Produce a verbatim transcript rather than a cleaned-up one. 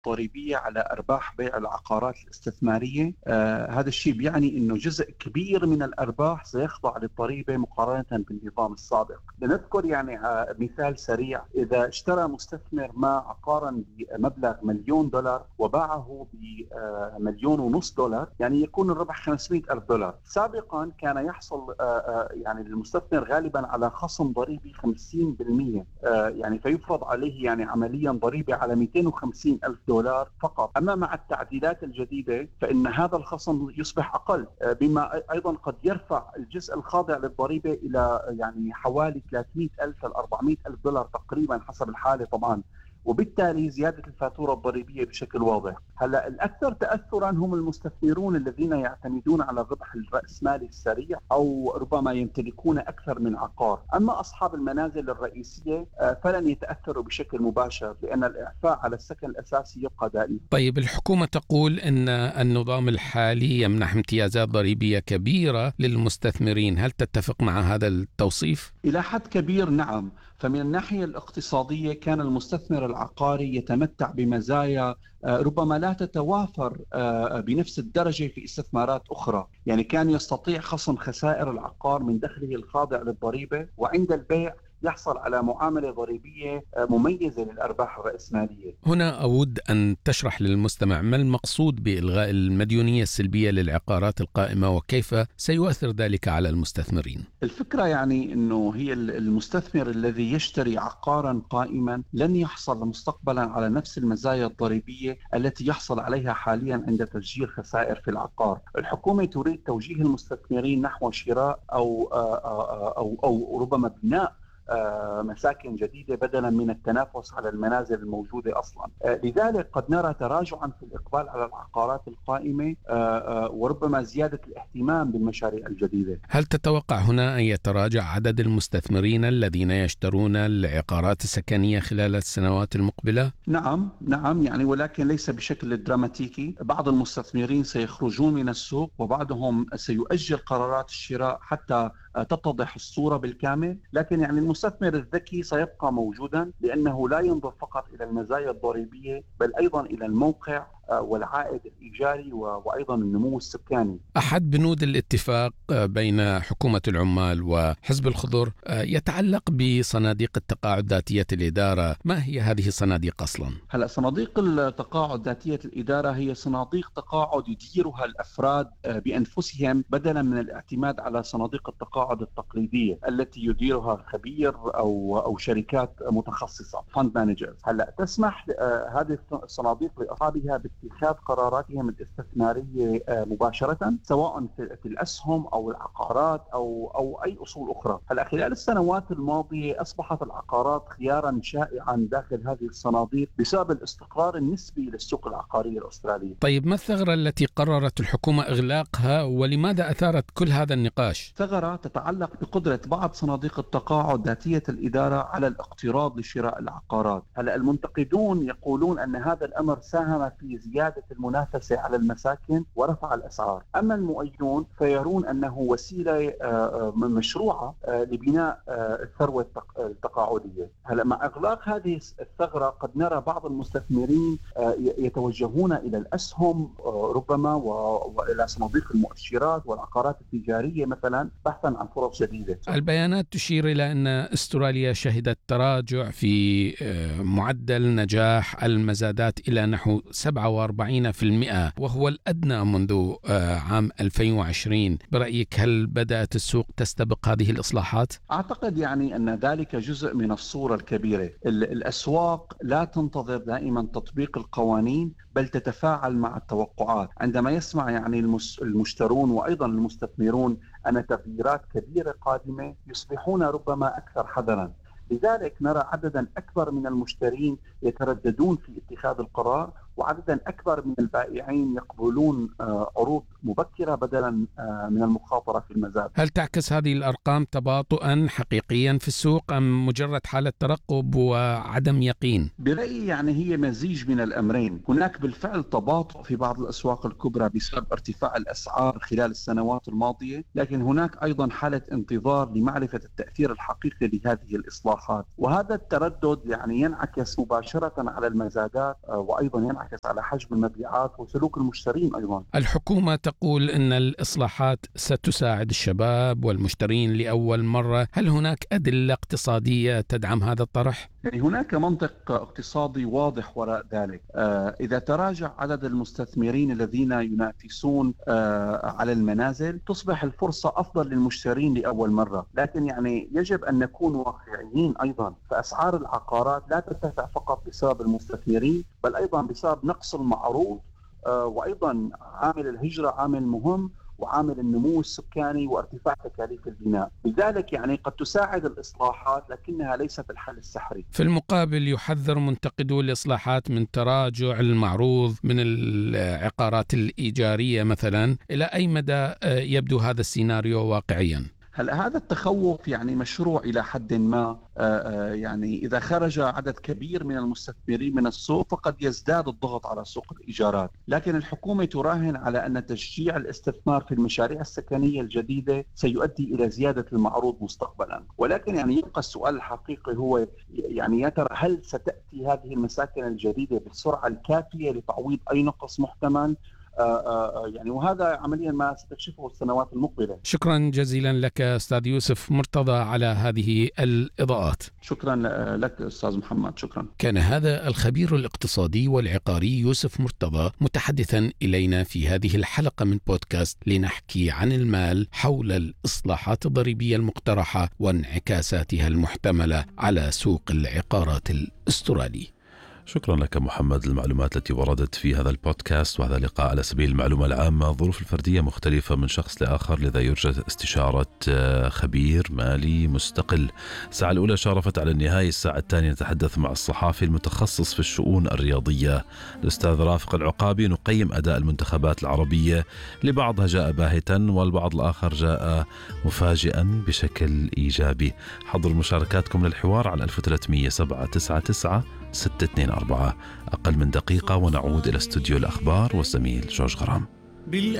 الضريبية على أرباح بيع العقارات الاستثمارية. آه هذا الشيء بيعني أنه جزء كبير من الأرباح سيخضع للضريبة مقارنة بالنظام السابق. لنذكر يعني آه مثال سريع: إذا اشترى مستثمر ما عقارا بمبلغ مليون دولار وباعه بمليون ونص دولار، يعني يكون الربح خمسمائة ألف دولار. سابقا كان يحصل آه آه يعني المستثمر غالبا على خصم ضريبي خمسين بالمئة، آه يعني فيفرض عليه يعني عمليا ضريبة على مئتين وخمسين ألف دولار فقط. أما مع التعديلات الجديدة فإن هذا الخصم يصبح أقل، آه بما أيضا قد يرفع الجزء الخاضع للضريبة إلى يعني حوالي ثلاثمائة ألف إلى أربعمائة ألف دولار تقريبا حسب الحالة طبعا، وبالتالي زيادة الفاتورة الضريبية بشكل واضح. هلا الأكثر تأثرا هم المستثمرون الذين يعتمدون على الربح الرأسمالي السريع أو ربما يمتلكون أكثر من عقار. أما أصحاب المنازل الرئيسية فلن يتأثروا بشكل مباشر لأن الإعفاء على السكن الأساسي يبقى دائم. طيب، الحكومة تقول أن النظام الحالي يمنح امتيازات ضريبية كبيرة للمستثمرين، هل تتفق مع هذا التوصيف؟ إلى حد كبير نعم. فمن الناحية الاقتصادية كان المستثمر العقاري يتمتع بمزايا ربما لا تتوافر بنفس الدرجة في استثمارات أخرى. يعني كان يستطيع خصم خسائر العقار من دخله الخاضع للضريبة، وعند البيع يحصل على معاملة ضريبية مميزة للأرباح الرأسمالية. هنا أود أن تشرح للمستمع ما المقصود بإلغاء المديونية السلبية للعقارات القائمة وكيف سيؤثر ذلك على المستثمرين. الفكرة يعني أنه هي المستثمر الذي يشتري عقارا قائما لن يحصل مستقبلا على نفس المزايا الضريبية التي يحصل عليها حاليا عند تسجيل خسائر في العقار. الحكومة تريد توجيه المستثمرين نحو شراء أو, أو, أو, أو ربما بناء مساكن جديدة بدلا من التنافس على المنازل الموجودة أصلا. لذلك قد نرى تراجعا في الإقبال على العقارات القائمة وربما زيادة الاهتمام بالمشاريع الجديدة. هل تتوقع هنا أن يتراجع عدد المستثمرين الذين يشترون العقارات السكنية خلال السنوات المقبلة؟ نعم نعم يعني ولكن ليس بشكل دراماتيكي. بعض المستثمرين سيخرجون من السوق وبعضهم سيؤجل قرارات الشراء حتى تتضح الصورة بالكامل. لكن يعني المستثمر الذكي سيبقى موجودا لأنه لا ينظر فقط إلى المزايا الضريبية بل أيضا إلى الموقع والعائد الإيجاري وأيضا النمو السكاني. أحد بنود الاتفاق بين حكومة العمال وحزب الخضر يتعلق بصناديق التقاعد ذاتية الإدارة، ما هي هذه الصناديق أصلا؟ هلأ صناديق التقاعد ذاتية الإدارة هي صناديق تقاعد يديرها الأفراد بأنفسهم بدلا من الاعتماد على صناديق التقاعد التقليدية التي يديرها خبير أو أو شركات متخصصة فاند مانجرز. هلأ تسمح هذه الصناديق لأصحابها اتخاذ قراراتهم الاستثمارية مباشرة سواء في الأسهم أو العقارات أو أو أي أصول أخرى. هلا خلال السنوات الماضية أصبحت العقارات خيارا شائعا داخل هذه الصناديق بسبب الاستقرار النسبي للسوق العقاري الأسترالي. طيب، ما الثغرة التي قررت الحكومة إغلاقها ولماذا أثارت كل هذا النقاش؟ ثغرة تتعلق بقدرة بعض صناديق التقاعد ذاتية الإدارة على الاقتراض لشراء العقارات. هلا المنتقدون يقولون أن هذا الأمر ساهم في زيادة المنافسة على المساكن ورفع الأسعار. أما المؤيدون فيرون أنه وسيلة مشروعة لبناء الثروة التقاعدية. هلا مع إغلاق هذه الثغرة قد نرى بعض المستثمرين يتوجهون إلى الأسهم ربما وإلى صناديق المؤشرات والعقارات التجارية مثلا بحثا عن فرص جديدة. البيانات تشير إلى أن أستراليا شهدت تراجع في معدل نجاح المزادات إلى نحو سبعة وأربعين بالمئة وهو الأدنى منذ عام ألفين وعشرين. برأيك هل بدأت السوق تستبق هذه الإصلاحات؟ أعتقد يعني أن ذلك جزء من الصورة الكبيرة. الأسواق لا تنتظر دائما تطبيق القوانين بل تتفاعل مع التوقعات. عندما يسمع يعني المشترون وأيضا المستثمرون أن تغييرات كبيرة قادمة يصبحون ربما أكثر حذرا. لذلك نرى عددا أكبر من المشترين يترددون في اتخاذ القرار وعددا أكبر من البائعين يقبلون عروض مبكرة بدلا من المخاطرة في المزاد. هل تعكس هذه الأرقام تباطؤا حقيقيا في السوق أم مجرد حالة ترقب وعدم يقين؟ برأيي يعني هي مزيج من الأمرين. هناك بالفعل تباطؤ في بعض الأسواق الكبرى بسبب ارتفاع الأسعار خلال السنوات الماضية، لكن هناك أيضا حالة انتظار لمعرفة التأثير الحقيقي لهذه الإصلاحات، وهذا التردد يعني ينعكس مباشرة على المزادات وأيضا ينعكس على حجم المبيعات وسلوك المشترين أيضا. الحكومة تقول أن الإصلاحات ستساعد الشباب والمشترين لأول مرة، هل هناك أدلة اقتصادية تدعم هذا الطرح؟ يعني هناك منطق اقتصادي واضح وراء ذلك. آه إذا تراجع عدد المستثمرين الذين ينافسون آه على المنازل تصبح الفرصة أفضل للمشترين لأول مرة، لكن يعني يجب أن نكون واقعيين أيضا. فأسعار العقارات لا ترتفع فقط بسبب المستثمرين بل أيضا بسبب نقص المعروض، آه وأيضا عامل الهجرة عامل مهم، وعامل النمو السكاني وارتفاع تكاليف البناء. لذلك يعني قد تساعد الإصلاحات لكنها ليست الحل السحري. في المقابل يحذر منتقدو الإصلاحات من تراجع المعروض من العقارات الإيجارية مثلا. إلى أي مدى يبدو هذا السيناريو واقعيا؟ هلا هذا التخوف يعني مشروع إلى حد ما. يعني إذا خرج عدد كبير من المستثمرين من السوق فقد يزداد الضغط على سوق الإيجارات، لكن الحكومة تراهن على أن تشجيع الاستثمار في المشاريع السكنية الجديدة سيؤدي إلى زيادة المعروض مستقبلا. ولكن يعني يبقى السؤال الحقيقي هو يعني يا ترى هل ستأتي هذه المساكن الجديدة بالسرعة الكافية لتعويض أي نقص محتمل؟ آآ آآ يعني وهذا عمليا ما ستكشفه السنوات المقبلة. شكرا جزيلا لك أستاذ يوسف مرتضى على هذه الإضاءات. شكرا لك أستاذ محمد. شكرا. كان هذا الخبير الاقتصادي والعقاري يوسف مرتضى متحدثا إلينا في هذه الحلقة من بودكاست لنحكي عن المال حول الإصلاحات الضريبية المقترحة وانعكاساتها المحتملة على سوق العقارات الأسترالي. شكرا لك محمد للمعلومات التي وردت في هذا البودكاست. وهذا لقاء على سبيل المعلومة العامة. الظروف الفردية مختلفة من شخص لآخر، لذا يرجى استشارة خبير مالي مستقل. الساعة الأولى شارفت على النهاية. الساعة الثانية نتحدث مع الصحافي المتخصص في الشؤون الرياضية الأستاذ رافق العقابي. نقيم أداء المنتخبات العربية، لبعضها جاء باهتا والبعض الآخر جاء مفاجئا بشكل إيجابي. حضروا مشاركاتكم للحوار على ألف وثلاثمئة وسبعة تسعة تسعة ستة اثنين أربعة. أقل من دقيقة ونعود إلى استوديو الأخبار والزميل جورج غرام.